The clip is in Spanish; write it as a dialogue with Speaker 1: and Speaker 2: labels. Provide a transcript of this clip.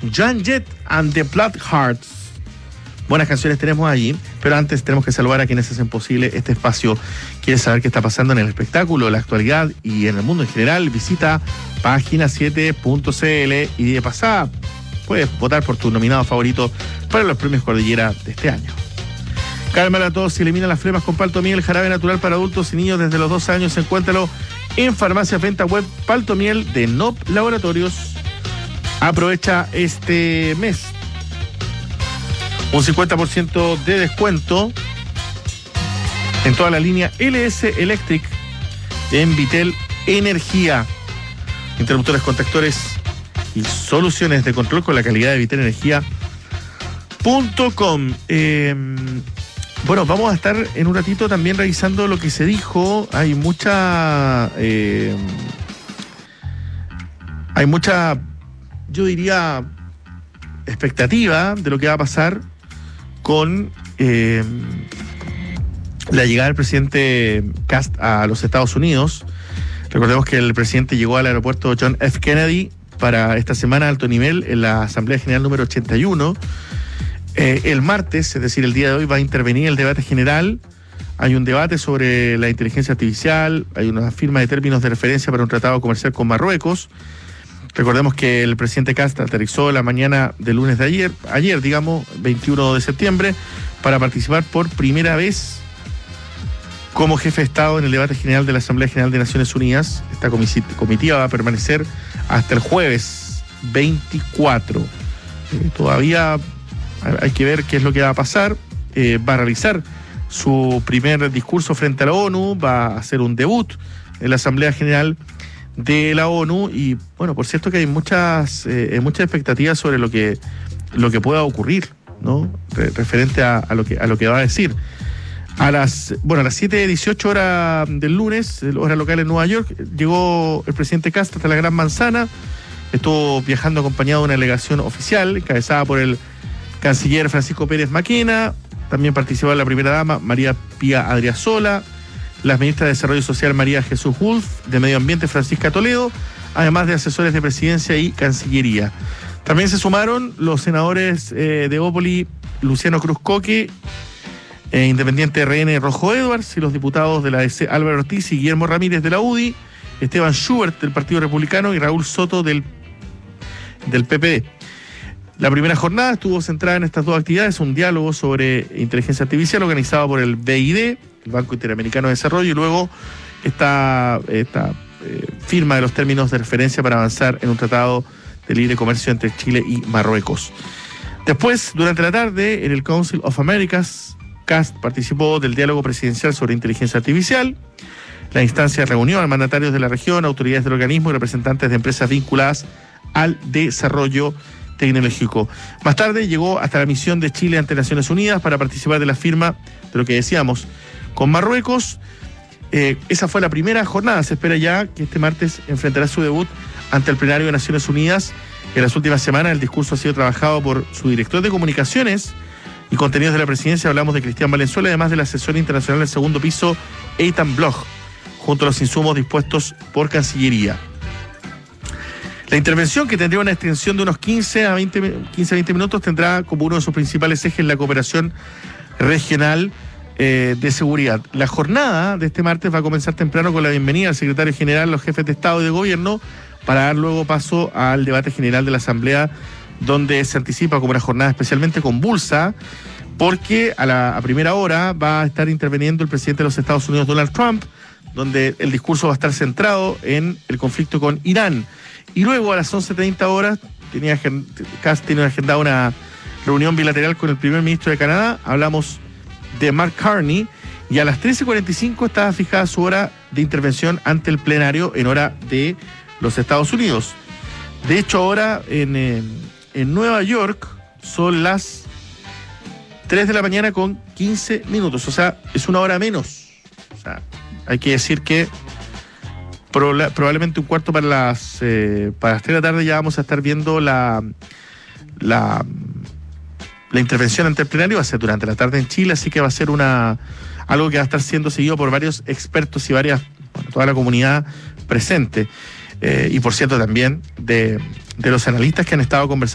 Speaker 1: Joan Jett and the Bloodhearts. Buenas canciones tenemos allí, pero antes tenemos que saludar a quienes hacen posible este espacio. ¿Quieres saber qué está pasando en el espectáculo, la actualidad y en el mundo en general? Visita página7.cl y de pasada puedes votar por tu nominado favorito para los premios Cordillera de este año. Calma a todos y elimina las flemas con Paltomiel, jarabe natural para adultos y niños desde los 12 años. Encuéntralo en farmacias venta web Paltomiel de NOP Laboratorios. Aprovecha este mes un 50% de descuento en toda la línea LS Electric en Vitel Energía. Interruptores, contactores y soluciones de control con la calidad de vitelenergia.com. Bueno, vamos a estar en un ratito también revisando lo que se dijo. Hay mucha, yo diría, expectativa de lo que va a pasar con la llegada del presidente Kast a los Estados Unidos. Recordemos que el presidente llegó al aeropuerto John F. Kennedy para esta semana de alto nivel en la Asamblea General número 81. El martes, es decir, el día de hoy, va a intervenir el debate general. Hay un debate sobre la inteligencia artificial, hay una firma de términos de referencia para un tratado comercial con Marruecos. Recordemos que el presidente Kast aterrizó la mañana del lunes de ayer, 21 de septiembre, para participar por primera vez como jefe de Estado en el debate general de la Asamblea General de Naciones Unidas. Esta comitiva va a permanecer hasta el jueves 24. Todavía hay que ver qué es lo que va a pasar. Va a realizar su primer discurso frente a la ONU, va a hacer un debut en la Asamblea General de la ONU y, bueno, por cierto que hay muchas expectativas sobre lo que pueda ocurrir, ¿no? Referente a lo que va a decir. A las 7:18 horas del lunes, hora local en Nueva York, llegó el presidente Kast hasta la Gran Manzana. Estuvo viajando acompañado de una delegación oficial encabezada por el canciller Francisco Pérez Maquena. También participó la primera dama María Pía Adriasola, las ministras de Desarrollo Social María Jesús Wolf, de Medio Ambiente Francisca Toledo, además de asesores de Presidencia y Cancillería. También se sumaron los senadores de Ópoli, Luciano Cruz Coque, Independiente RN Rojo Edwards, y los diputados de la DC Álvaro Ortiz y Guillermo Ramírez de la UDI, Esteban Schubert del Partido Republicano y Raúl Soto del PPD. La primera jornada estuvo centrada en estas dos actividades, un diálogo sobre inteligencia artificial organizado por el BID, el Banco Interamericano de Desarrollo, y luego esta firma de los términos de referencia para avanzar en un tratado de libre comercio entre Chile y Marruecos. Después, durante la tarde, en el Council of Americas, Kast participó del diálogo presidencial sobre inteligencia artificial. La instancia reunió a mandatarios de la región, autoridades del organismo y representantes de empresas vinculadas al desarrollo tecnológico. Más tarde llegó hasta la misión de Chile ante Naciones Unidas para participar de la firma de lo que decíamos con Marruecos. Esa fue la primera jornada. Se espera ya que este martes enfrentará su debut ante el plenario de Naciones Unidas. En las últimas semanas el discurso ha sido trabajado por su director de comunicaciones y contenidos de la presidencia. Hablamos de Cristian Valenzuela, además del asesor internacional del segundo piso, Eitan Bloch, junto a los insumos dispuestos por Cancillería. La intervención, que tendría una extensión de unos 15 a 20 minutos, tendrá como uno de sus principales ejes la cooperación regional de seguridad. La jornada de este martes va a comenzar temprano con la bienvenida al secretario general, los jefes de Estado y de Gobierno, para dar luego paso al debate general de la Asamblea, donde se anticipa como una jornada especialmente convulsa, porque a primera hora va a estar interviniendo el presidente de los Estados Unidos, Donald Trump, donde el discurso va a estar centrado en el conflicto con Irán. Y luego a las 11:30 horas, Kast tiene agendada una reunión bilateral con el primer ministro de Canadá, hablamos de Mark Carney, y a las 13:45 estaba fijada su hora de intervención ante el plenario en hora de los Estados Unidos. De hecho, ahora en Nueva York son las 3 de la mañana con 15 minutos, o sea, es una hora menos. O sea, hay que decir que probablemente un cuarto para las 3 de la tarde ya vamos a estar viendo la intervención ante el plenario. Va a ser durante la tarde en Chile, así que va a ser algo que va a estar siendo seguido por varios expertos y toda la comunidad presente. Y por cierto también de los analistas que han estado conversando